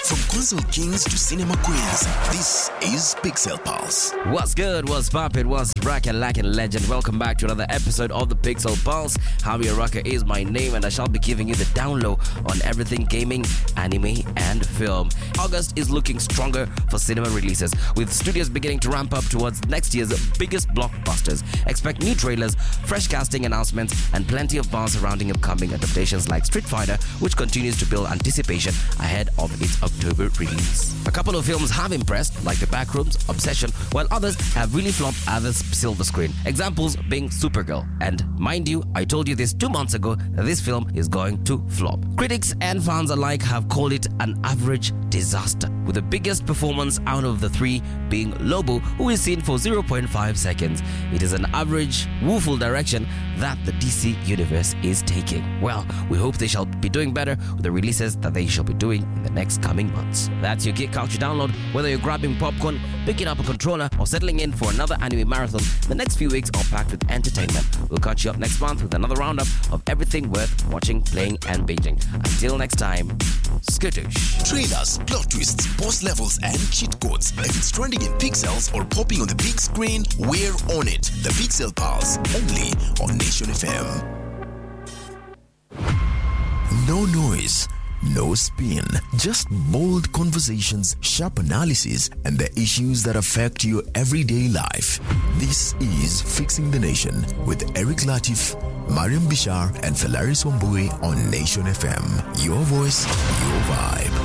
From console kings to cinema queens, this is Pixel Pulse. What's good? What's poppin'? What's rockin' lackin' legend? Welcome back to another episode of the Pixel Pulse. Javier Rocker is my name, and I shall be giving you the down low on everything gaming, anime, and film. August is looking stronger for cinema releases, with studios beginning to ramp up towards next year's biggest blockbusters. Expect new trailers, fresh casting announcements, and plenty of buzz surrounding upcoming adaptations like Street Fighter, which continues to build anticipation ahead of its October release. A couple of films have impressed, like The Backrooms, Obsession, while others have really flopped at the silver screen. Examples being Supergirl. And mind you, I told you this 2 months ago that this film is going to flop. Critics and fans alike have called it an average disaster, with the biggest performance out of the three being Lobo, who is seen for 0.5 seconds. It is an average, woeful direction that the DC universe is taking. Well, we hope they shall be doing better with the releases that they shall be doing in the next coming months. That's your Geek Culture download. Whether you're grabbing popcorn, picking up a controller, or settling in for another anime marathon, the next few weeks are packed with entertainment. We'll catch you up next month with another roundup of everything worth watching, playing, and binging. Until next time, skittish. Trailers, plot twists, boss levels, and cheat codes. If it's trending in pixels or popping on the big screen, we're on it. The Pixel Pulse, only on Nation FM. No noise, no spin, just bold conversations, sharp analysis, and the issues that affect your everyday life. This is Fixing the Nation with Eric Latif, Mariam Bishar, and Felaris Wambui on Nation FM. Your voice, your vibe.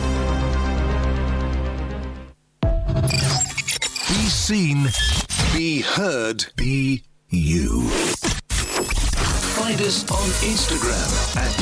Be seen, be heard, be you. Find us on Instagram at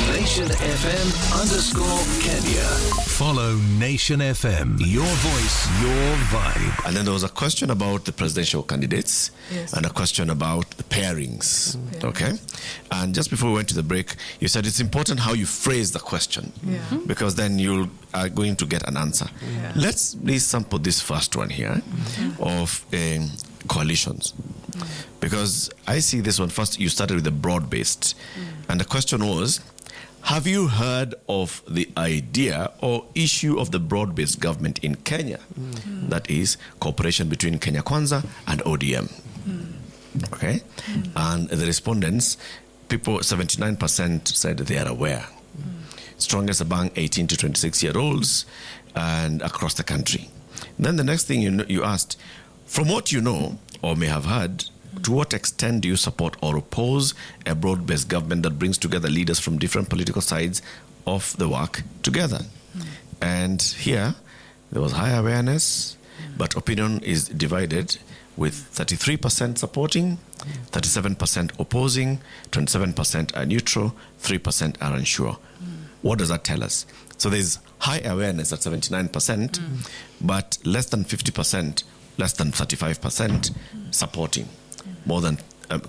NationFM_Kenya. Follow Nation FM. Your voice, your vibe. And then there was a question about the presidential candidates, yes, and a question about the pairings. Yeah. Okay? And just before we went to the break, you said it's important how you phrase the question, because then you are going to get an answer. Yeah. Let's please sample this first one here of coalitions. Because I see this one first, you started with the broad-based. And the question was, have you heard of the idea or issue of the broad-based government in Kenya? That is, cooperation between Kenya Kwanza and ODM. Okay? And the respondents, people, 79% said they are aware. Strongest among 18 to 26-year-olds and across the country. Then the next thing you asked, from what you know or may have heard, to what extent do you support or oppose a broad-based government that brings together leaders from different political sides of the work together? And here, there was high awareness, but opinion is divided, with 33% supporting, 37% opposing, 27% are neutral, 3% are unsure. What does that tell us? So there's high awareness at 79%, but less than 50%, less than 35% supporting, more than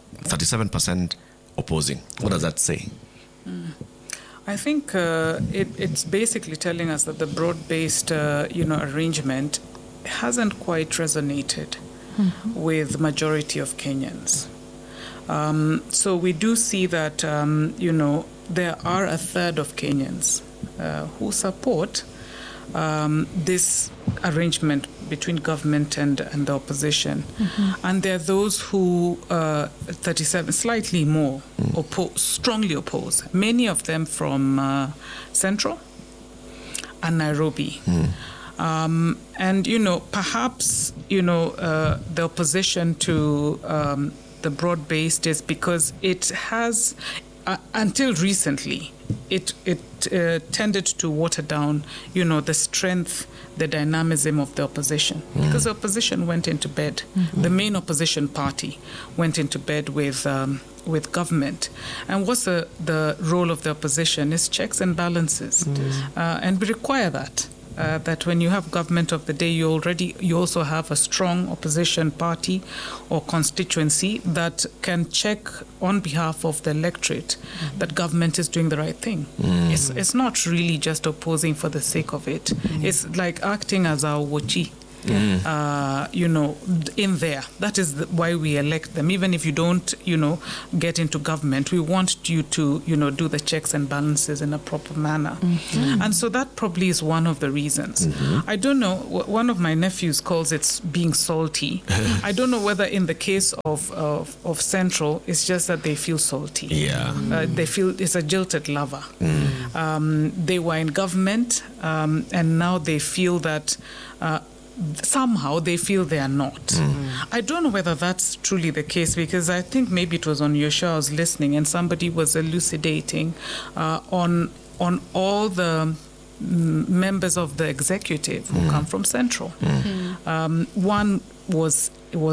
37% opposing. What does that say? I think it's basically telling us that the broad-based, arrangement hasn't quite resonated with the majority of Kenyans. So we do see that, there are a third of Kenyans who support this arrangement between government and the opposition. And there are those who, 37, slightly more, strongly oppose. Many of them from Central and Nairobi. And, perhaps, the opposition to the broad-based is because it has, until recently, it tended to water down, the strength, the dynamism of the opposition. Because the opposition went into bed. The main opposition party went into bed with government. And what's the role of the opposition is checks and balances. And we require that. That when you have government of the day, you also have a strong opposition party or constituency that can check on behalf of the electorate that government is doing the right thing. It's not really just opposing for the sake of it. It's like acting as our wochi. in there. That is why we elect them. Even if you don't, get into government, we want you to, do the checks and balances in a proper manner. And so that probably is one of the reasons. I don't know, one of my nephews calls it being salty. I don't know whether in the case of Central, it's just that they feel salty. They feel it's a jilted lover. They were in government, and now they feel that somehow they feel they are not. I don't know whether that's truly the case, because I think maybe it was on your show I was listening, and somebody was elucidating on all the members of the executive who come from Central. One was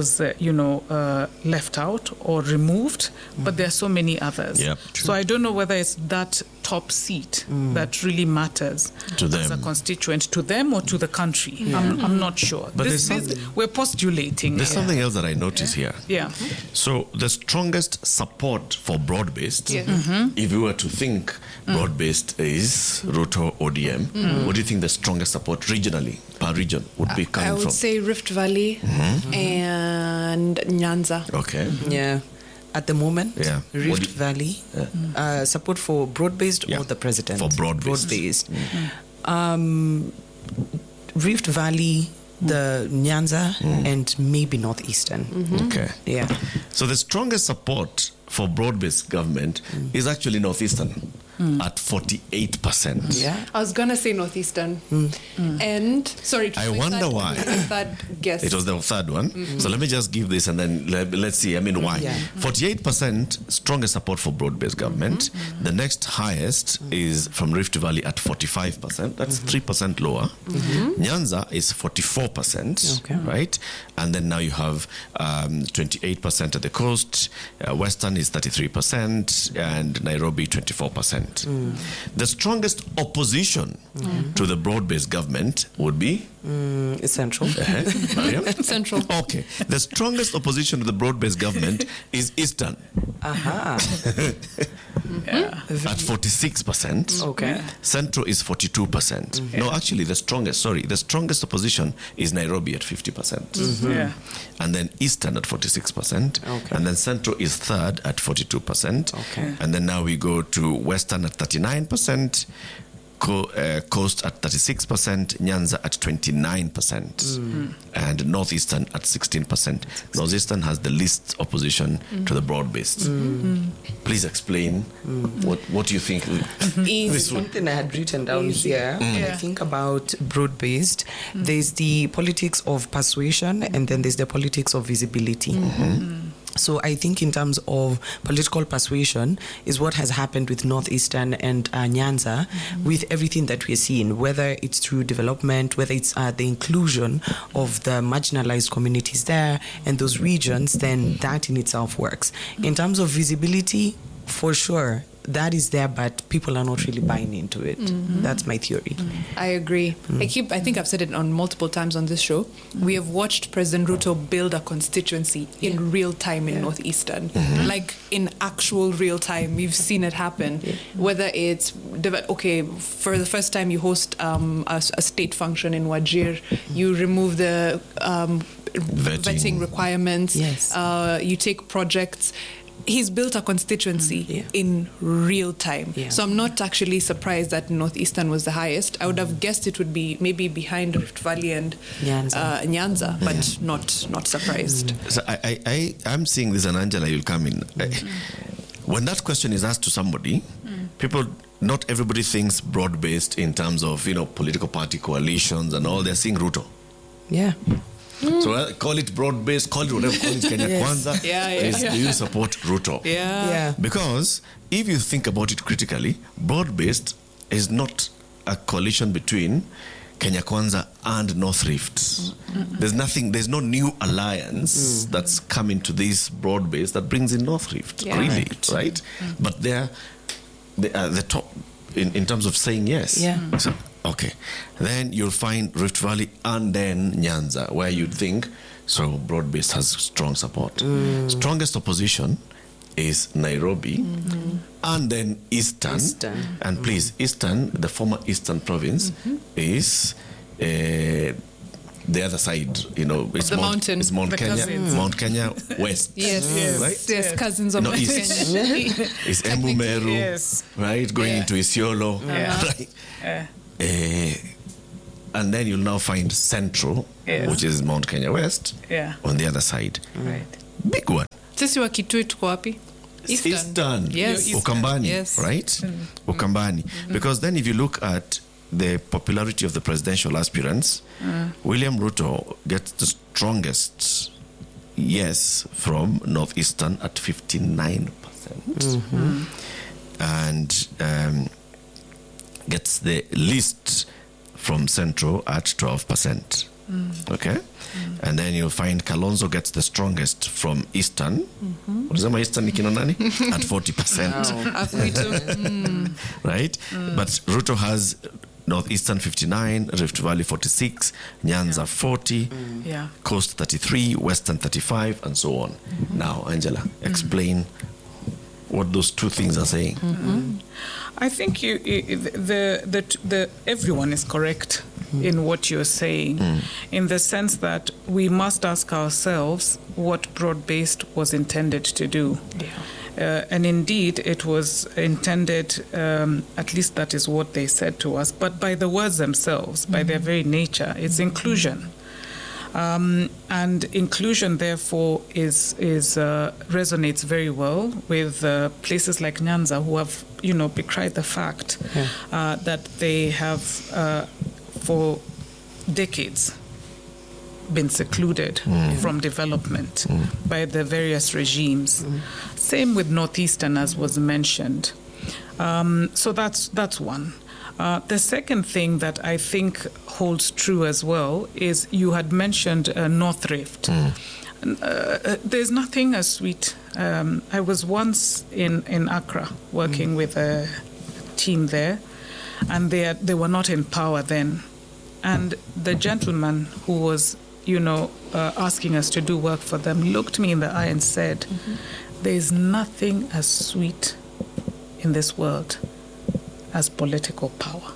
left out or removed, but there are so many others. So I don't know whether it's that top seat that really matters to them as a constituent, to them or to the country. I'm not sure. But we're postulating. There's something else that I notice here. So the strongest support for broad-based, if you were to think broad-based is Ruto ODM, what do you think the strongest support regionally, per region, would be coming from? I would say Rift Valley and Nyanza. Okay. Yeah. At the moment, Rift Valley, support for broad-based or the president? For broad-based. Rift Valley, the Nyanza, and maybe Northeastern. Okay. Yeah. So the strongest support for broad-based government is actually Northeastern at 48%. Yeah. I was gonna say Northeastern, and sorry. I wonder why. Third guess. It was the third one. So let me just give this and then let's see. I mean, why? 48% strongest support for broad-based government. The next highest is from Rift Valley at 45%. That's 3% lower. Nyanza is 44%, right? And then now you have 28% at the coast. Western is 33%, and Nairobi 24%. The strongest opposition to the broad-based government would be Central. Central. Okay. The strongest opposition to the broad-based government is Eastern. At 46%. Okay. Central is 42%. No, actually, the strongest opposition is Nairobi at 50%. And then Eastern at 46%. And then Central is third at 42%. And then now we go to Western at 39%. Coast at 36%, Nyanza at 29%, and Northeastern at 16%. Northeastern has the least opposition to the broad-based. Please explain what you think. Is something I had written down here. When I think about broad-based, there's the politics of persuasion, and then there's the politics of visibility. So I think in terms of political persuasion is what has happened with Northeastern and Nyanza, with everything that we're seeing, whether it's through development, whether it's the inclusion of the marginalized communities there and those regions, then that in itself works. In terms of visibility, for sure, that is there, but people are not really buying into it. That's my theory. I agree. I think I've said it on multiple times on this show. We have watched President Ruto build a constituency in real time in Northeastern, like in actual real time. We've seen it happen. Whether it's for the first time you host a state function in Wajir, you remove the vetting requirements. You take projects. He's built a constituency in real time. So I'm not actually surprised that Northeastern was the highest. I would have guessed it would be maybe behind Rift Valley and Nyanza, but not surprised. So I'm seeing this, and Angela, you'll come in. When that question is asked to somebody, not everybody thinks broad-based in terms of, political party coalitions and all. They're seeing Ruto. Yeah. So call it broad-based, call it whatever, call it Kenya Kwanza. Do you support Ruto? Because if you think about it critically, broad-based is not a coalition between Kenya Kwanza and North Rift. There's no new alliance that's coming to this broad-based that brings in North Rift, really, right? But they are the top in terms of saying yes. So, okay. Then you'll find Rift Valley and then Nyanza, where you'd think, so broad-based has strong support. Strongest opposition is Nairobi, and then Eastern. And please, Eastern, the former Eastern province, is the other side, it's The mountain. It's Mount The Kenya, cousins. Mount Kenya West. Yes. Right? Yes, cousins of No, Mount it's- Kenya. It's Embu Meru, Yes. right? Going Yeah. into Isiolo, right? And then you'll now find Central, Yes. which is Mount Kenya West, Yeah. on the other side. Right. Big one. Sisi wa Kitui tuko wapi? Eastern. Yes. Ukambani, Yes. right? Ukambani. Because then if you look at the popularity of the presidential aspirants, William Ruto gets the strongest yes from Northeastern at 59%. And gets the least from Central at 12%. Okay? And then you'll find Kalonzo gets the strongest from Eastern. Unasema Eastern ni kina nani? At 40%. Afwito. Right? But Ruto has Northeastern 59, Rift Valley 46, Nyanza 40, Yeah. Coast 33, Western 35, and so on. Now, Angela, explain what those two things are saying. I think everyone is correct in what you're saying, in the sense that we must ask ourselves what broad-based was intended to do. And indeed, it was intended, at least that is what they said to us, but by the words themselves, by their very nature, it's inclusion. And inclusion, therefore, resonates very well with places like Nyanza, who have, decried the fact that they have, for decades, been secluded from development by the various regimes. Same with Northeastern, as was mentioned. So that's one. The second thing that I think holds true as well is you had mentioned North Rift. There's nothing as sweet. I was once in Accra working with a team there, and they were not in power then. And the gentleman who was, asking us to do work for them looked me in the eye and said, "There's nothing as sweet in this world as political power."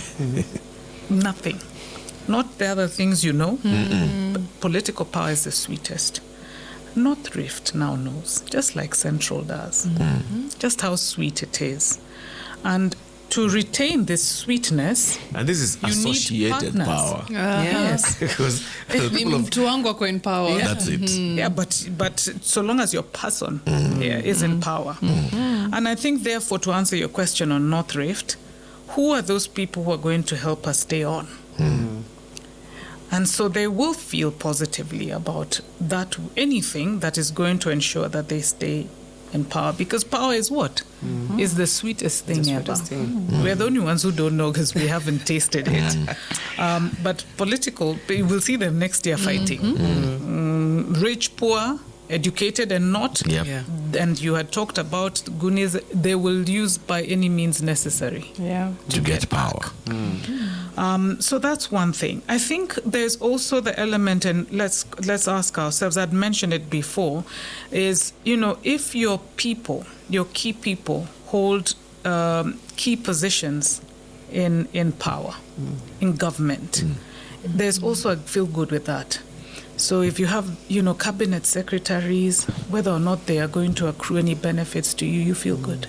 Nothing. Not the other things but political power is the sweetest. North Rift now knows, just like Central does, just how sweet it is. And to retain this sweetness, And this is you need associated partners. power. Yes. Because the Ni people of, mtu wangu ako in power. that's it. Yeah, but so long as your person is in power. And I think, therefore, to answer your question on North Rift, who are those people who are going to help us stay on? And so they will feel positively about that, anything that is going to ensure that they stay in power, because power is what? Is the sweetest thing ever. We're the only ones who don't know because we haven't tasted it. But political, we'll see them next year fighting. Rich, poor, educated and not. Yep. Yeah. And you had talked about Goonies, they will use by any means necessary To get power. so that's one thing. I think there's also the element, and let's ask ourselves, I'd mentioned it before, is, if your people, your key people, hold key positions in power, in government, there's also a feel good with that. So if you have, cabinet secretaries, whether or not they are going to accrue any benefits to you, you feel good.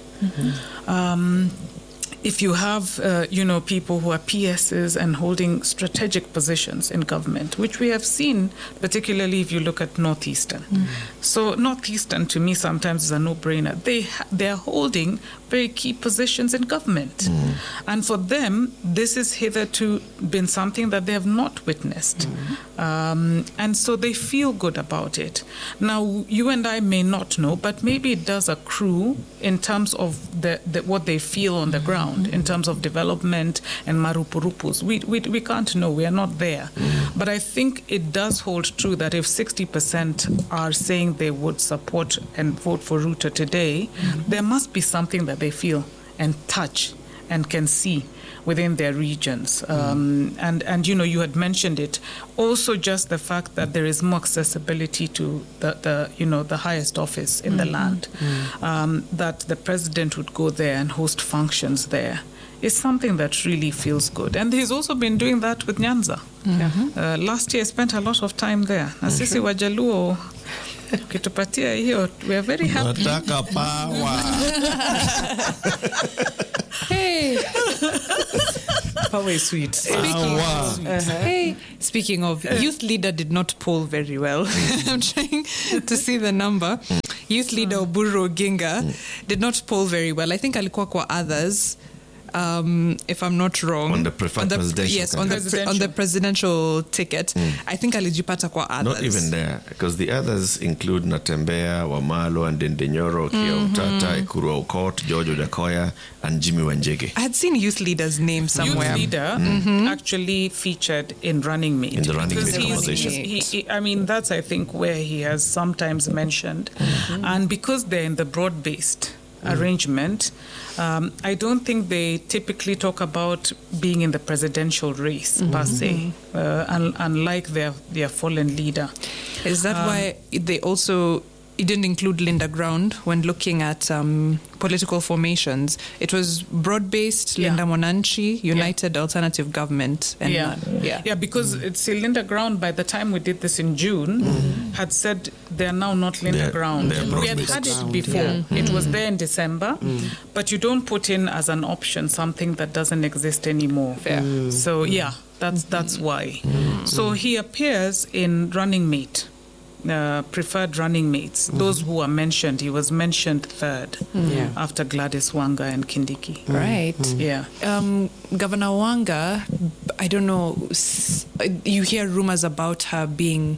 If you have, people who are PSs and holding strategic positions in government, which we have seen, particularly if you look at Northeastern. So Northeastern, to me, sometimes is a no-brainer. They are holding very key positions in government. And for them, this has hitherto been something that they have not witnessed. And so they feel good about it. Now, you and I may not know, but maybe it does accrue in terms of what they feel on the ground, in terms of development and marupurupus. We can't know. We are not there. But I think it does hold true that if 60% are saying they would support and vote for Ruto today, there must be something that they feel and touch and can see within their regions. And you had mentioned it. Also just the fact that there is more accessibility to the highest office in the land, that the president would go there and host functions there is something that really feels good. And he's also been doing that with Nyanza. Last year I spent a lot of time there. Na sisi Wajaluo ukitupatia hiyo, we are very happy. Nataka power. Hey. Power is sweet. Speaking of, youth leader did not poll very well. I'm trying to see the number. Youth leader Oburu Oginga did not poll very well. I think alikuwa kwa others. If I'm not wrong, on the preferred presidential, yes, on the presidential ticket, I think alijipata kwa others. Not even there, because the others include Natembea, Wamalo, and Dendenyoro, Kiautata, Ekuru Aukot, George Odakoya, and Jimmy Wanjege. I had seen youth leader's name somewhere. Youth leader actually featured in Running Mate. In the Running Mate conversation. I mean, that's, I think, where he has sometimes mentioned. And because they're in the broad-based arrangement, I don't think they typically talk about being in the presidential race per se, unlike their fallen leader. Is that why they also didn't include Linda Ground when looking at political formations? It was broad-based, Linda Monanchi, United Alternative Government, and because it's Linda Ground, by the time we did this in June, had said they're now not Linda Ground. We had had it before. It was there in December, but you don't put in as an option something that doesn't exist anymore. So that's why. So he appears in Running Mate. Preferred running mates, those who are mentioned. He was mentioned third after Gladys Wanga and Kindiki. Right. Yeah. Governor Wanga, I don't know, you hear rumors about her being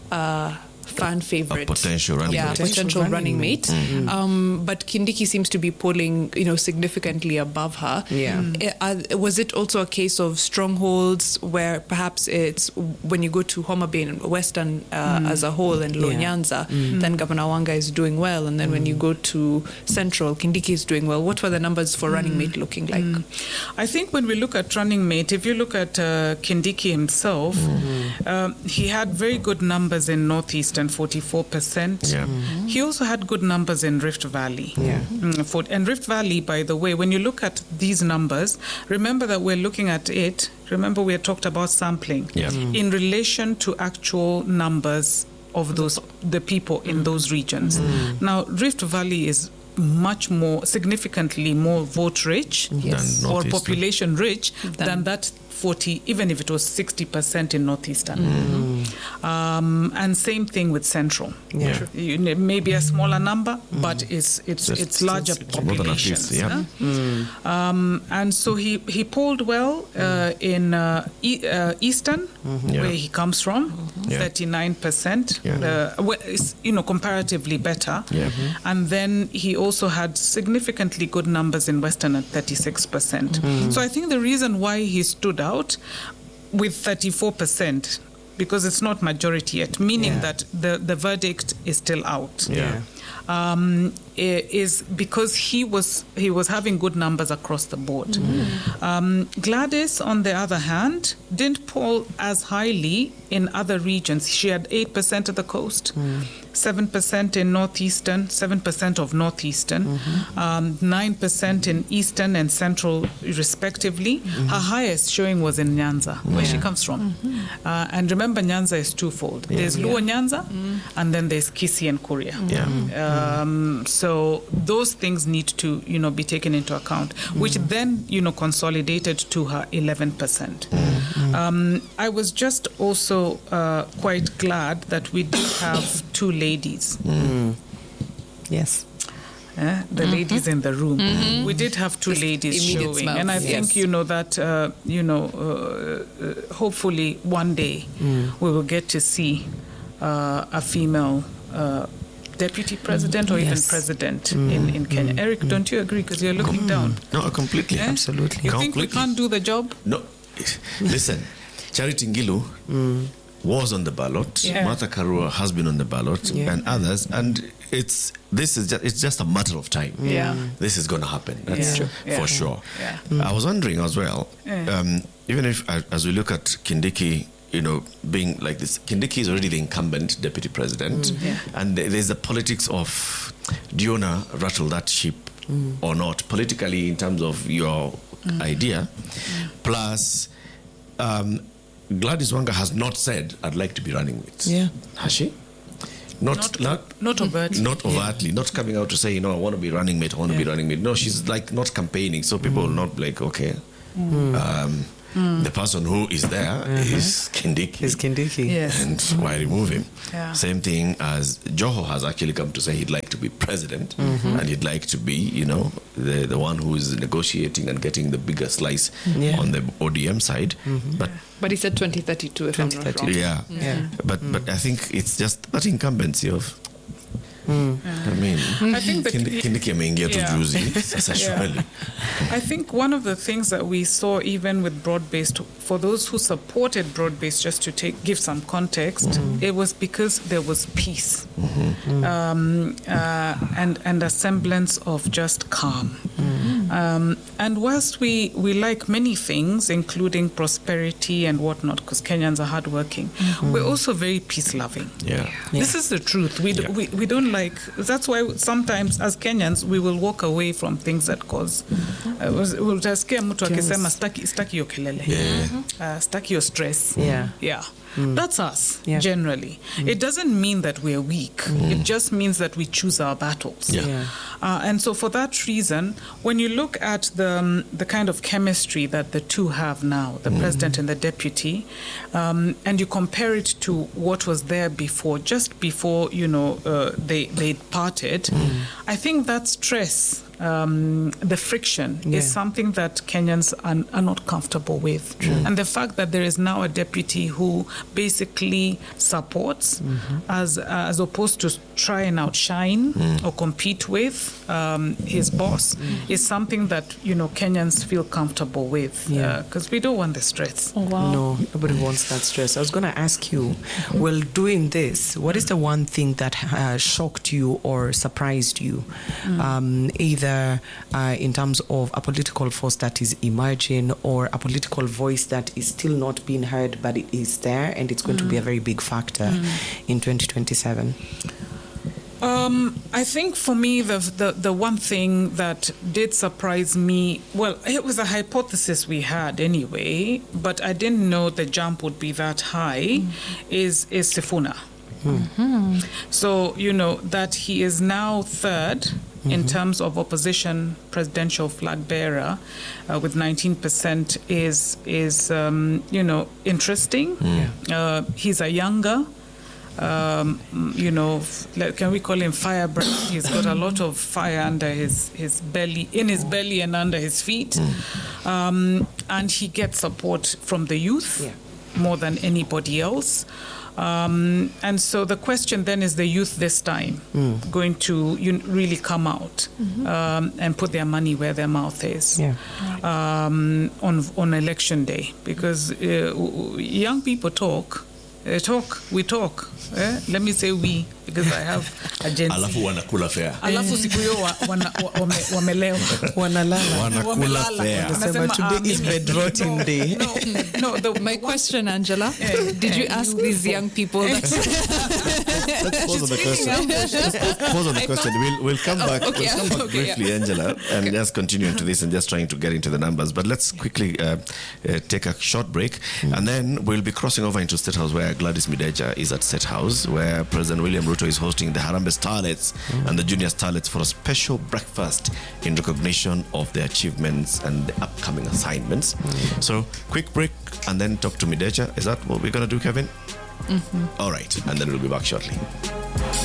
fan favorite, potential running mate. But Kindiki seems to be polling, significantly above her. Was it also a case of strongholds where perhaps it's when you go to Homa Bay and Western as a whole and Nyanza, then Governor Wanga is doing well, and then when you go to Central, Kindiki is doing well? What were the numbers for Running Mate looking like? I think when we look at Running Mate, if you look at Kindiki himself, he had very good numbers in Northeast and 44%. He also had good numbers in Rift Valley. And Rift Valley, by the way, when you look at these numbers, remember that we're looking at it. Remember we had talked about sampling in relation to actual numbers of the people in those regions. Now, Rift Valley is much more, significantly more vote rich or population rich than that 40, even if it was 60% in Northeastern. And same thing with Central. Maybe a smaller number, but it's larger populations. And so he polled well in Eastern, where he comes from, 39%, comparatively better. And then he also had significantly good numbers in Western at 36%. So I think the reason why he stood out with 34%, because it's not majority yet, meaning that the verdict is still out, is because he was having good numbers across the board. Gladys, on the other hand, didn't poll as highly in other regions. She had 8% of the coast, 7% in Northeastern, 7% of Northeastern, 9% in Eastern and Central, respectively. Her highest showing was in Nyanza, where she comes from. And remember, Nyanza is twofold. There's Luo Nyanza, and then there's Kisii and Kuria. So those things need to, be taken into account, which then, consolidated to her 11%. I was just also quite glad that we did have two ladies. Yes. The ladies in the room. We did have two ladies showing. And I think, that, hopefully one day we will get to see a female deputy president or even president in Kenya. Eric, don't you agree? Because you're looking down. No, completely. Absolutely. You think we can't do the job? No. Listen, Charity Ngilu was on the ballot. Martha Karua has been on the ballot, and others. And it's just a matter of time. This is going to happen. That's for sure. I was wondering as well, even if as we look at Kindiki, being like this, Kindiki is already the incumbent deputy president, and there's the politics of do you want to rattle that ship or not politically in terms of your idea. Plus, Gladys Wanga has not said, I'd like to be running mates. Yeah. Has she? Not overtly. Not overtly. Not coming out to say, I want to be running mate, I want to be running mate. No, she's like not campaigning. So people will not be like, okay. The person who is there is Kindiki. Is Kindiki. Yes. And why remove him? Yeah. Same thing as Joho has actually come to say he'd like to be president and he'd like to be, the one who is negotiating and getting the bigger slice on the ODM side. But he said 2032, if I'm not wrong. Yeah. But I think it's just that incumbency of. I mean, I think that Kindiki ameingia tu juzi sasa shwali. I think one of the things that we saw even with broad-based, for those who supported broad-based, just to give some context, it was because there was peace and a semblance of just calm. And whilst we like many things, including prosperity and whatnot, because Kenyans are hardworking, we're also very peace-loving. This is the truth. We don't like. That's why sometimes as Kenyans we will walk away from things that cause. Utasikia mtu akisema staki hiyo kelele, staki hiyo stress. That's us generally. It doesn't mean that we're weak. It just means that we choose our battles. And so for that reason, when you look at the kind of chemistry that the two have now, the president and the deputy, and you compare it to what was there before, just before they parted, I think that stress, the friction is something that Kenyans are not comfortable with. And the fact that there is now a deputy who basically supports as opposed to try and outshine or compete with his boss is something that Kenyans feel comfortable with, because we don't want the stress. No, nobody wants that stress. I was going to ask you, well, doing this, what is the one thing that shocked you or surprised you, either in terms of a political force that is emerging or a political voice that is still not being heard, but it is there and it's going to be a very big factor in 2027? I think for me, the one thing that did surprise me, well, it was a hypothesis we had anyway, but I didn't know the jump would be that high, is Sifuna. So, that he is now third in terms of opposition presidential flag bearer with 19% is interesting. He's a younger, can we call him firebrand? He's got a lot of fire under his belly, in his belly and under his feet. And he gets support from the youth more than anybody else. And so the question then is, the youth this time going to really come out and put their money where their mouth is on election day? Because young people talk. We talk. Let me say we, because I have a Gen Z. Alafu wanakula fair. Alafu siku hiyo wamelewa. Wanakula fair. Today is bedrotting day. No. My question, Angela, did you ask these young people that? Let's pause on the question. Pause on the question. We'll come back. Okay, we'll come back briefly, Angela, and just continue into this and just trying to get into the numbers. But let's quickly take a short break, and then we'll be crossing over into State House, where Gladys Mideja is at State House, where President William Ruto is hosting the Harambee Starlets and the Junior Starlets for a special breakfast in recognition of their achievements and the upcoming assignments. So, quick break and then talk to Mideja. Is that what we're going to do, Kevin? All right, and then we'll be back shortly.